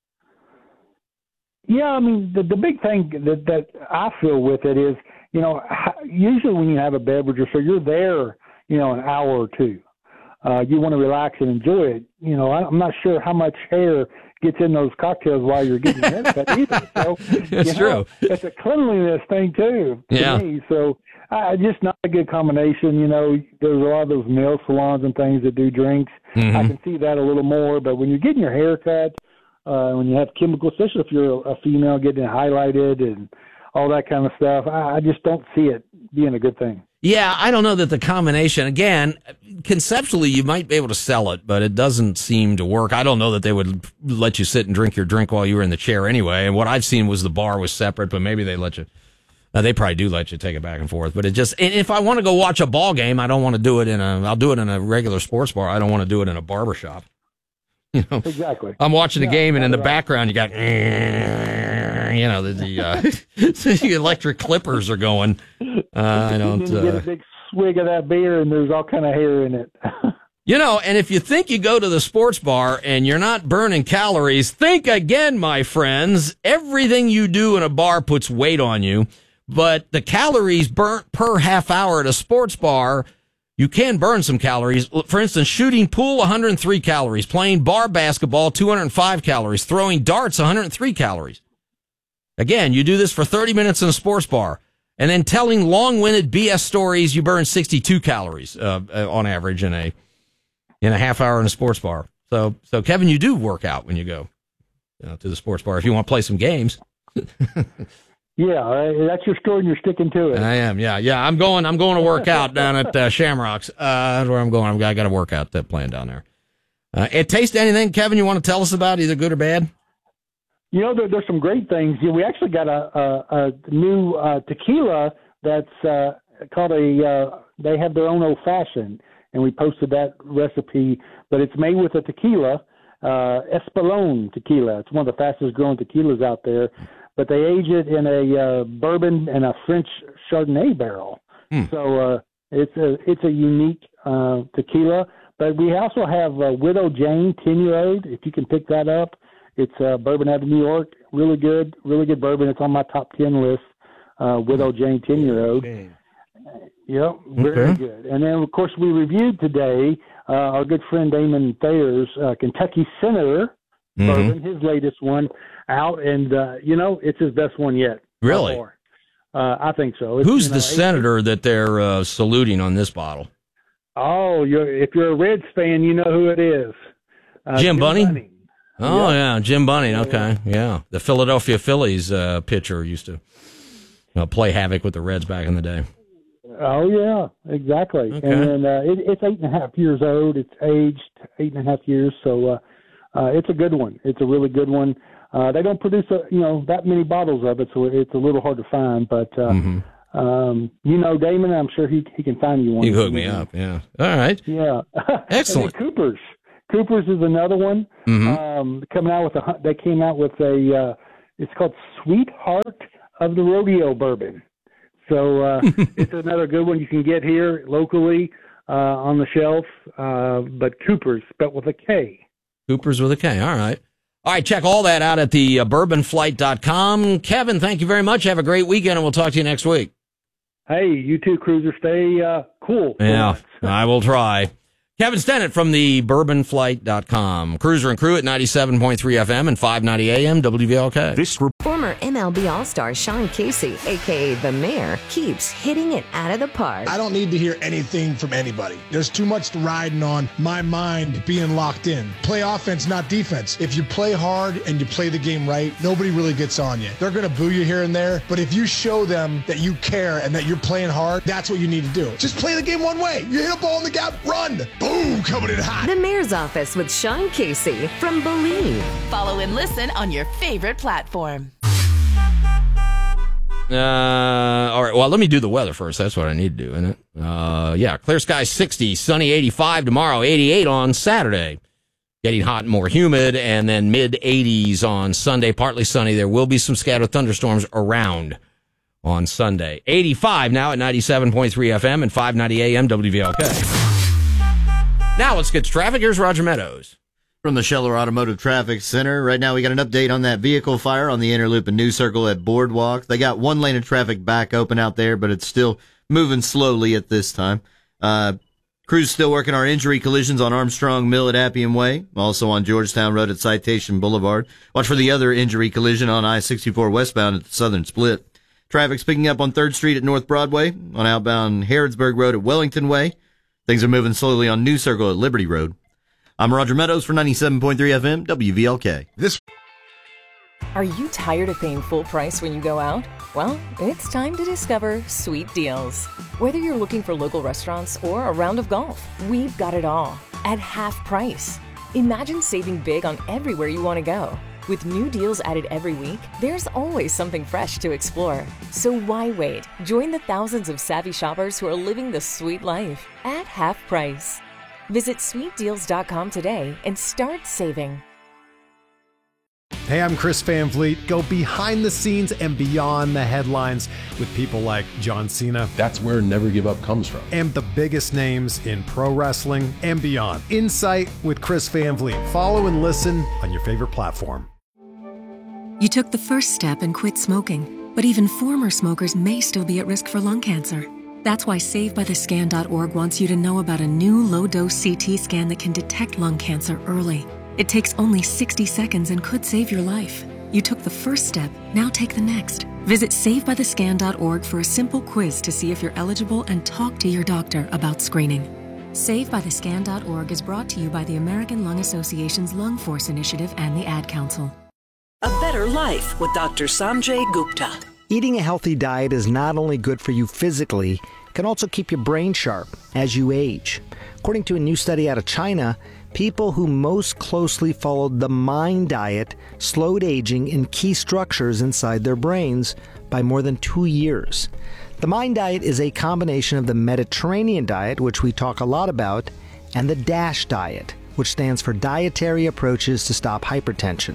Yeah, I mean, the, the big thing that, that I feel with it is, you know, usually when you have a beverage or so, you're there, you know, an hour or two. Uh, you want to relax and enjoy it. You know, I'm not sure how much hair gets in those cocktails while you're getting your haircut either. So, That's you know, true. It's a cleanliness thing, too, to Yeah. me. So, uh, just not a good combination. You know, there's a lot of those nail salons and things that do drinks. Mm-hmm. I can see that a little more. But when you're getting your hair cut, uh, when you have chemicals, especially if you're a female getting it highlighted and all that kind of stuff, I, I just don't see it being a good thing. Yeah, I don't know that the combination, again, conceptually you might be able to sell it, but it doesn't seem to work. I don't know that they would let you sit and drink your drink while you were in the chair anyway. And what I've seen was the bar was separate, but maybe they let you, uh, they probably do let you take it back and forth. But it just, and if I want to go watch a ball game, I don't want to do it in a, I'll do it in a regular sports bar. I don't want to do it in a barber shop. You know, exactly. I'm watching the Yeah, game, and in the right. background, you got, you know, the, the, uh, the electric clippers are going. Uh, I don't. And then you Uh, get a big swig of that beer, and there's all kind of hair in it. you know, and if you think you go to the sports bar and you're not burning calories, think again, my friends. Everything you do in a bar puts weight on you, but the calories burnt per half hour at a sports bar, you can burn some calories. For instance, shooting pool, one hundred three calories. Playing bar basketball, two hundred five calories. Throwing darts, one hundred three calories. Again, you do this for thirty minutes in a sports bar. And then telling long-winded B S stories, you burn sixty-two calories uh, on average in a in a half hour in a sports bar. So, so Kevin, you do work out when you go you know, to the sports bar if you want to play some games. Yeah, uh, that's your story, and you're sticking to it. I am, yeah, yeah. I'm going. I'm going to work out down at uh, Shamrocks. Uh, that's where I'm going. I've got, I got a workout that playing down there. Uh, it taste anything, Kevin? You want to tell us about, either good or bad? You know, there, there's some great things. Yeah, we actually got a, a, a new uh, tequila that's uh, called a. Uh, they have their own old fashioned, and we posted that recipe. But it's made with a tequila, uh, Espolón tequila. It's one of the fastest growing tequilas out there. But they age it in a uh, bourbon and a French Chardonnay barrel. Hmm. So uh, it's a it's a unique uh, tequila. But we also have uh, Widow Jane ten year old. If you can pick that up, it's uh, bourbon out of New York. Really good, really good bourbon. It's on my top ten list. Uh, Widow Jane ten year old. Yep, very Okay. good. And then of course we reviewed today uh, our good friend Damon Thayer's uh, Kentucky Senator Mhm. bourbon, his latest one out, and uh, you know it's his best one yet. by Really? far. Uh, I think so. It's, Who's you know, the eight- senator that they're uh, saluting on this bottle? Oh, you're, if you're a Reds fan, you know who it is. Uh, Jim Bunning? Bunning. Oh, yeah, Jim Bunning. Okay, yeah. The Philadelphia Phillies uh, pitcher used to you know, play havoc with the Reds back in the day. Oh yeah, exactly. Okay. And then uh, it, it's eight and a half years old. It's aged eight and a half years, so uh, uh, it's a good one. It's a really good one. Uh, they don't produce, a, you know, that many bottles of it, so it's a little hard to find. But, uh, mm-hmm. um, you know, Damon, I'm sure he he can find you one. You can hook me up, yeah. All right. Yeah. Excellent. Cooper's. Cooper's is another one. Mm-hmm. Um, coming out with a, they came out with a, uh, it's called Sweetheart of the Rodeo Bourbon. So uh, it's another good one you can get here locally uh, on the shelf. Uh, but Cooper's, spelled with a K. Cooper's with a K. All right. All right, check all that out at the uh, bourbon flight dot com. Kevin, thank you very much. Have a great weekend, and we'll talk to you next week. Hey, you too, Cruiser. Stay uh, cool. Yeah, I will try. Kevin Stennett from the bourbon flight dot com. Cruiser and Crew at ninety-seven point three F M and five ninety A M W V L K. This Former M L B All-Star Sean Casey, a k a. The Mayor, keeps hitting it out of the park. I don't need to hear anything from anybody. There's too much riding on my mind being locked in. Play offense, not defense. If you play hard and you play the game right, nobody really gets on you. They're going to boo you here and there, but if you show them that you care and that you're playing hard, that's what you need to do. Just play the game one way. You hit a ball in the gap, run. Boom, coming in hot. The Mayor's Office with Sean Casey from Believe. Follow and listen on your favorite platform. Uh, all right. Well, let me do the weather first. That's what I need to do, isn't it? Uh, yeah. Clear skies sixty, sunny eighty-five tomorrow, eighty-eight on Saturday. Getting hot and more humid, and then mid eighties on Sunday. Partly sunny. There will be some scattered thunderstorms around on Sunday. eighty-five now at ninety-seven point three F M and five ninety A M W V L K. Now let's get to traffic. Here's Roger Meadows. From the Scheller Automotive Traffic Center. Right now we got an update on that vehicle fire on the Interloop and New Circle at Boardwalk. They got one lane of traffic back open out there, but it's still moving slowly at this time. Uh, crews still working our injury collisions on Armstrong Mill at Appian Way, also on Georgetown Road at Citation Boulevard. Watch for the other injury collision on I sixty-four westbound at the Southern Split. Traffic's picking up on third Street at North Broadway, on outbound Harrodsburg Road at Wellington Way. Things are moving slowly on New Circle at Liberty Road. I'm Roger Meadows for ninety-seven point three F M, W V L K. This. Are you tired of paying full price when you go out? Well, it's time to discover Sweet Deals. Whether you're looking for local restaurants or a round of golf, we've got it all at half price. Imagine saving big on everywhere you want to go. With new deals added every week, there's always something fresh to explore. So why wait? Join the thousands of savvy shoppers who are living the sweet life at half price. Visit sweet deals dot com today and start saving. Hey, I'm Chris Van Vliet. Go behind the scenes and beyond the headlines with people like John Cena. That's where Never Give Up comes from. And the biggest names in pro wrestling and beyond. Insight with Chris Van Vliet. Follow and listen on your favorite platform. You took the first step and quit smoking, but even former smokers may still be at risk for lung cancer. That's why save by the scan dot org wants you to know about a new low-dose C T scan that can detect lung cancer early. It takes only sixty seconds and could save your life. You took the first step, now take the next. Visit save by the scan dot org for a simple quiz to see if you're eligible and talk to your doctor about screening. save by the scan dot org is brought to you by the American Lung Association's Lung Force Initiative and the Ad Council. A better life with Doctor Sanjay Gupta. Eating a healthy diet is not only good for you physically, it can also keep your brain sharp as you age. According to a new study out of China, people who most closely followed the MIND diet slowed aging in key structures inside their brains by more than two years. The MIND diet is a combination of the Mediterranean diet, which we talk a lot about, and the DASH diet, which stands for Dietary Approaches to Stop Hypertension.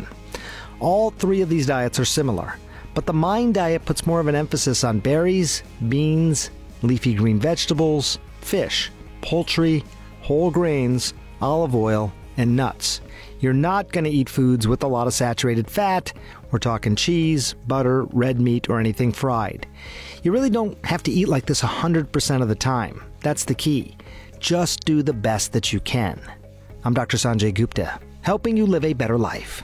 All three of these diets are similar, but the MIND diet puts more of an emphasis on berries, beans, leafy green vegetables, fish, poultry, whole grains, olive oil, and nuts. You're not going to eat foods with a lot of saturated fat. We're talking cheese, butter, red meat, or anything fried. You really don't have to eat like this one hundred percent of the time. That's the key. Just do the best that you can. I'm Doctor Sanjay Gupta, helping you live a better life.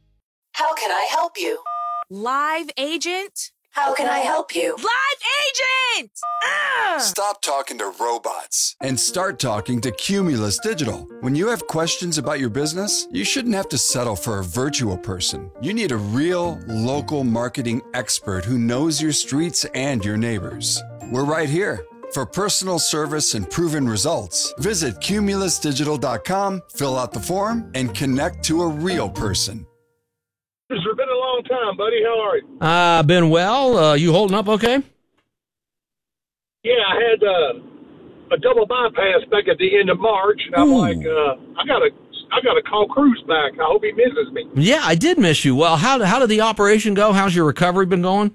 How can I help you? Live agent? How can I help you? Live agent! Ah! Stop talking to robots and start talking to Cumulus Digital. When you have questions about your business, you shouldn't have to settle for a virtual person. You need a real, local marketing expert who knows your streets and your neighbors. We're right here. For personal service and proven results, visit cumulus digital dot com, fill out the form, and connect to a real person. It's been a long time, buddy. How are you? Uh, been well. Uh, you holding up okay? Yeah, I had uh, a double bypass back at the end of March, and I'm Ooh. like, uh, I gotta, I gotta call Cruz back. I hope he misses me. Yeah, I did miss you. Well, how how did the operation go? How's your recovery been going?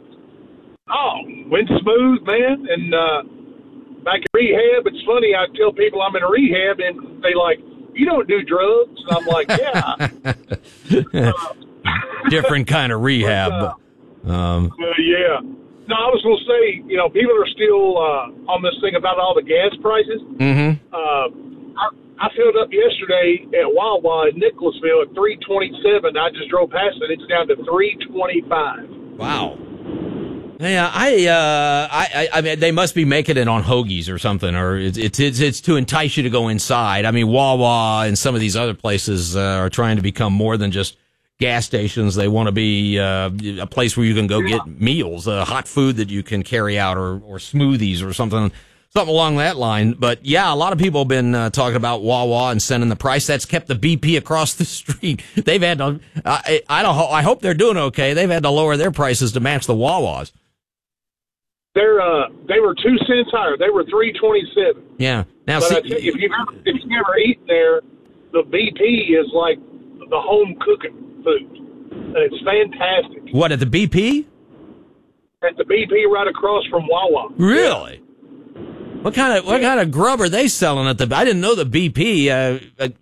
Oh, went smooth, man. And uh, back in rehab, it's funny. I tell people I'm in rehab, and they like, you don't do drugs. And I'm like, yeah. uh, Different kind of rehab. But, uh, um, uh, yeah. No, I was going to say, you know, people are still uh, on this thing about all the gas prices. Mm-hmm. Uh, I, I filled up yesterday at Wawa in Nicholasville at three twenty-seven. I just drove past it. It's down to three twenty-five. Wow. Yeah, I, uh, I, I mean, they must be making it on hoagies or something, or it's, it's, it's, it's to entice you to go inside. I mean, Wawa and some of these other places uh, are trying to become more than just gas stations. They want to be uh, a place where you can go yeah. get meals, uh, hot food that you can carry out, or, or smoothies or something, something along that line. But yeah, a lot of people have been uh, talking about Wawa and sending the price. That's kept the B P across the street. They've had to. I, I don't. I hope they're doing okay. They've had to lower their prices to match the Wawas. They're uh, they were two cents higher. They were three twenty-seven. Yeah. Now, but see, I tell you, if you've ever, if you've ever eaten there, the B P is like the home cooking food, and it's fantastic. What, at the B P? At the B P, right across from Wawa. Really? Yeah. What kind of what yeah. kind of grub are they selling at the? I didn't know the B P. Uh,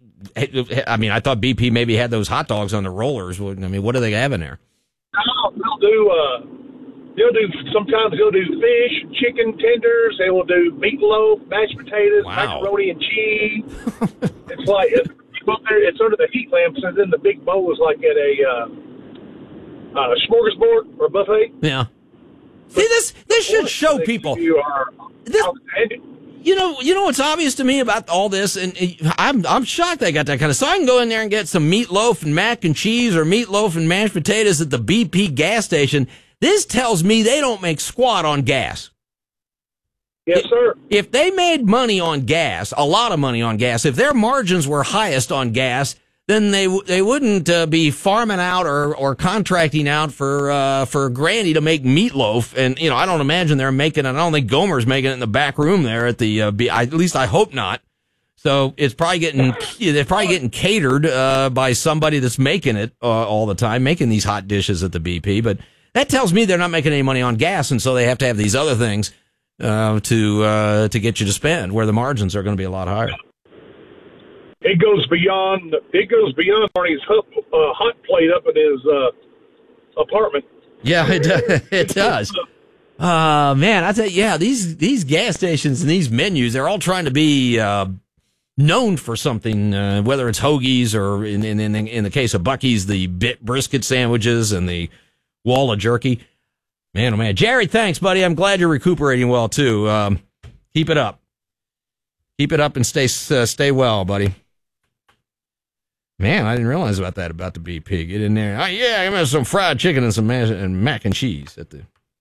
I mean, I thought B P maybe had those hot dogs on the rollers. I mean, what do they have in there? Oh, they'll do. Uh, they'll do. Sometimes they'll do fish, chicken tenders. They will do meatloaf, mashed potatoes, wow. macaroni and cheese. It's like. It's, It's under the heat lamps, and then the big bowl is like at a uh, uh, smorgasbord or buffet. Yeah. See, this this should show people. You are this, you know, you know what's obvious to me about all this, and I'm I'm shocked they got that kind of. So I can go in there and get some meatloaf and mac and cheese, or meatloaf and mashed potatoes at the B P gas station. This tells me they don't make squat on gas. Yes, sir. If they made money on gas, a lot of money on gas, if their margins were highest on gas, then they they wouldn't uh, be farming out or, or contracting out for uh, for Grandy to make meatloaf. And you know, I don't imagine they're making it. I don't think Gomer's making it in the back room there at the. Uh, B, I, at least I hope not. So it's probably getting they're probably getting catered uh, by somebody that's making it uh, all the time, making these hot dishes at the B P. But that tells me they're not making any money on gas, and so they have to have these other things. Uh, to uh, to get you to spend, where the margins are going to be a lot higher. It goes beyond. It goes beyond Barney's hot, uh, hot plate up in his uh, apartment. Yeah, it does. It does. Uh, man, I tell you, yeah, these these gas stations and these menus, they're all trying to be uh, known for something. Uh, whether it's hoagies or in in in, in the case of Buc-ee's, the bit brisket sandwiches and the wall of jerky. Man, oh man. Jerry, thanks, buddy. I'm glad you're recuperating well, too. Um, keep it up. Keep it up and stay uh, stay well, buddy. Man, I didn't realize about that, about the B P. Get in there. Oh, yeah, I'm going to have some fried chicken and some mash and mac and cheese at the...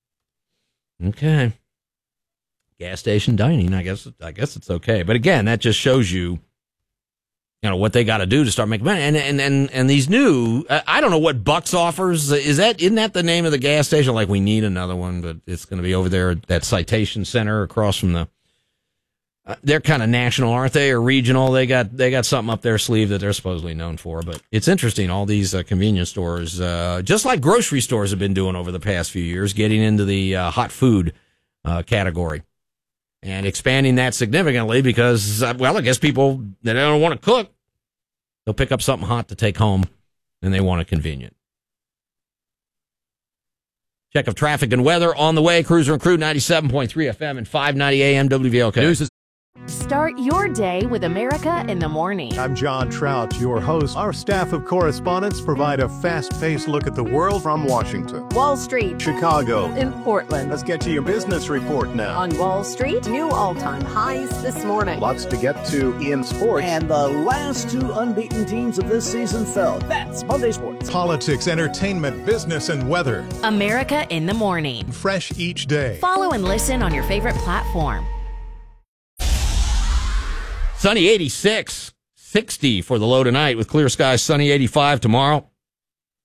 Okay. Gas station dining, I guess I guess it's okay. But again, that just shows you, you know, what they got to do to start making money. And and and and these new, I don't know what Bucks offers. Is that isn't that the name of the gas station? Like, we need another one, but it's going to be over there at that Citation Center across from the. Uh, they're kind of national, aren't they, or regional? They got they got something up their sleeve that they're supposedly known for. But it's interesting, all these uh, convenience stores, uh, just like grocery stores have been doing over the past few years, getting into the uh, hot food uh, category. And expanding that significantly because, well, I guess people that don't want to cook, they'll pick up something hot to take home, and they want it convenient. Check of traffic and weather on the way. Cruiser and Crew, ninety-seven point three F M and five ninety A M W V L K. News is- Start your day with America in the Morning. I'm John Trout, your host. Our staff of correspondents provide a fast-paced look at the world from Washington, Wall Street, Chicago, and Portland. Let's get to your business report now. On Wall Street, new all-time highs this morning. Lots to get to in sports. And the last two unbeaten teams of this season fell. That's Monday Sports. Politics, entertainment, business, and weather. America in the Morning. Fresh each day. Follow and listen on your favorite platform. Sunny eighty-six, sixty for the low tonight with clear skies, sunny eighty-five tomorrow.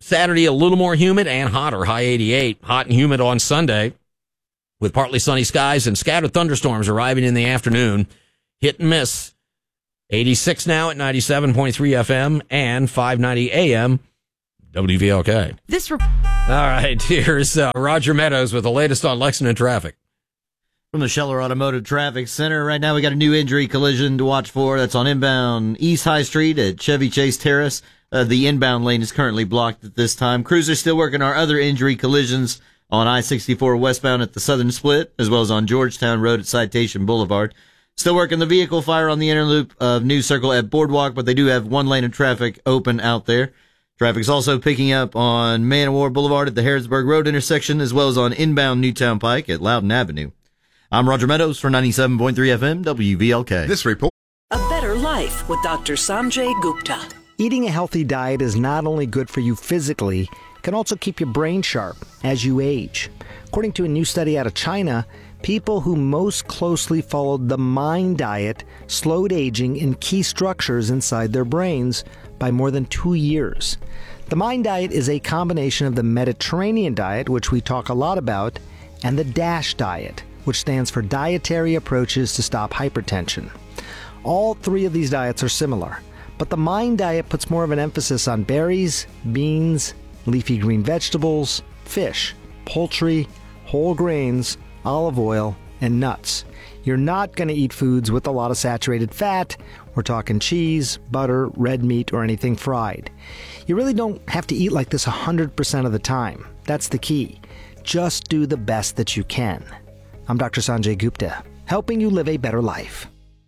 Saturday, a little more humid and hotter, high eighty-eight. Hot and humid on Sunday with partly sunny skies and scattered thunderstorms arriving in the afternoon. Hit and miss. eighty-six now at ninety-seven point three F M and five ninety A M W V L K. This rep- All right, here's uh, Roger Meadows with the latest on Lexington traffic. From the Scheller Automotive Traffic Center, right now we got a new injury collision to watch for. That's on inbound East High Street at Chevy Chase Terrace. Uh, the inbound lane is currently blocked at this time. Crews are still working our other injury collisions on I sixty-four westbound at the Southern Split, as well as on Georgetown Road at Citation Boulevard. Still working the vehicle fire on the inner loop of New Circle at Boardwalk, but they do have one lane of traffic open out there. Traffic's also picking up on Man o' War Boulevard at the Harrodsburg Road intersection, as well as on inbound Newtown Pike at Loudon Avenue. I'm Roger Meadows for ninety-seven point three F M W V L K. This report. A better life with Doctor Sanjay Gupta. Eating a healthy diet is not only good for you physically, it can also keep your brain sharp as you age. According to a new study out of China, people who most closely followed the MIND diet slowed aging in key structures inside their brains by more than two years. The MIND diet is a combination of the Mediterranean diet, which we talk a lot about, and the DASH diet, which stands for Dietary Approaches to Stop Hypertension. All three of these diets are similar, but the MIND diet puts more of an emphasis on berries, beans, leafy green vegetables, fish, poultry, whole grains, olive oil, and nuts. You're not going to eat foods with a lot of saturated fat. We're talking cheese, butter, red meat, or anything fried. You really don't have to eat like this one hundred percent of the time. That's the key. Just do the best that you can. I'm Doctor Sanjay Gupta, helping you live a better life.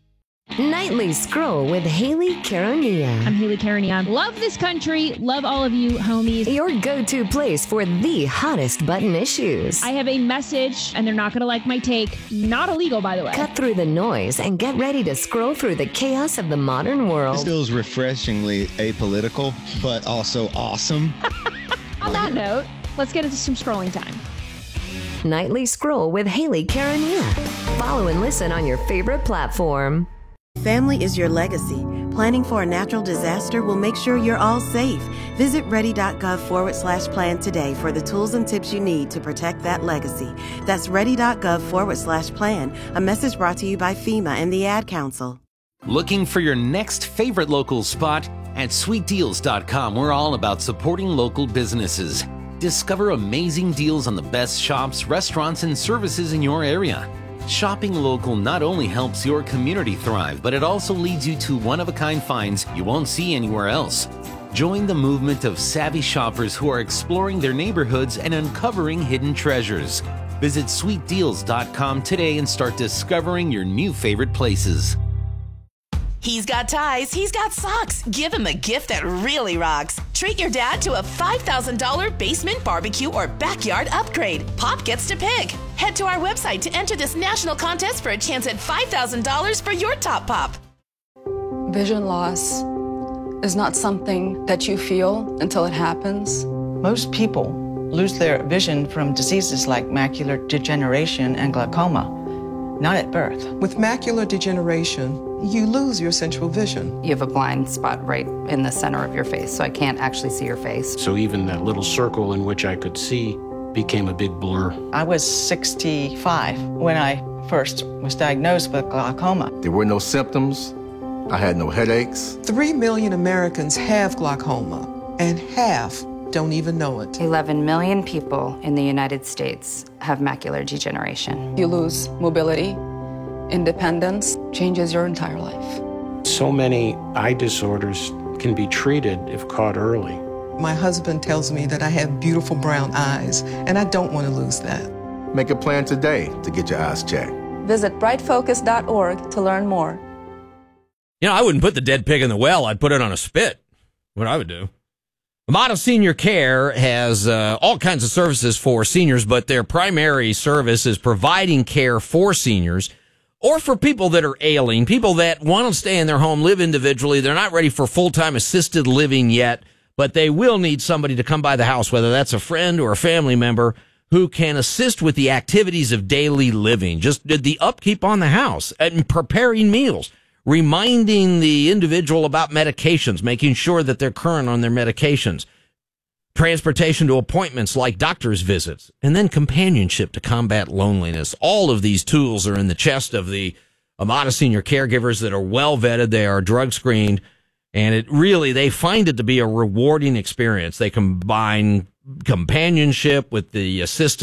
Nightly Scroll with Haley Caronia. I'm Haley Caronia. Love this country. Love all of you, homies. Your go-to place for the hottest button issues. I have a message, and they're not going to like my take. Not illegal, by the way. Cut through the noise and get ready to scroll through the chaos of the modern world. This feels refreshingly apolitical, but also awesome. On that note, let's get into some scrolling time. Nightly Scroll with Haley Caronia. Follow and listen on your favorite platform. Family is your legacy. Planning for a natural disaster will make sure you're all safe. Visit ready.gov forward slash plan today for the tools and tips you need to protect that legacy. That's ready.gov forward slash plan. A message brought to you by FEMA and the Ad Council. Looking for your next favorite local spot? At sweet deals dot com, we're all about supporting local businesses. Discover amazing deals on the best shops, restaurants, and services in your area. Shopping local not only helps your community thrive, but it also leads you to one-of-a-kind finds you won't see anywhere else. Join the movement of savvy shoppers who are exploring their neighborhoods and uncovering hidden treasures. Visit sweet deals dot com today and start discovering your new favorite places. He's got ties, he's got socks. Give him a gift that really rocks. Treat your dad to a five thousand dollars basement barbecue or backyard upgrade. Pop gets to pick. Head to our website to enter this national contest for a chance at five thousand dollars for your top pop. Vision loss is not something that you feel until it happens. Most people lose their vision from diseases like macular degeneration and glaucoma, not at birth. With macular degeneration, you lose your central vision. You have a blind spot right in the center of your face, so I can't actually see your face. So even that little circle in which I could see became a big blur. I was sixty-five when I first was diagnosed with glaucoma. There were no symptoms. I had no headaches. Three million Americans have glaucoma, and half don't even know it. eleven million people in the United States have macular degeneration. You lose mobility, independence, changes your entire life. So many eye disorders can be treated if caught early. My husband tells me that I have beautiful brown eyes, and I don't want to lose that. Make a plan today to get your eyes checked. Visit bright focus dot org to learn more. You know, I wouldn't put the dead pig in the well. I'd put it on a spit. What I would do. Model Senior Care has uh, all kinds of services for seniors, but their primary service is providing care for seniors or for people that are ailing, people that want to stay in their home, live individually. They're not ready for full-time assisted living yet, but they will need somebody to come by the house, whether that's a friend or a family member who can assist with the activities of daily living, just the upkeep on the house and preparing meals, reminding the individual about medications, making sure that they're current on their medications, transportation to appointments like doctor's visits, and then companionship to combat loneliness. All of these tools are in the chest of the Amada Senior caregivers that are well vetted. They are drug screened, and it really, they find it to be a rewarding experience. They combine companionship with the assistance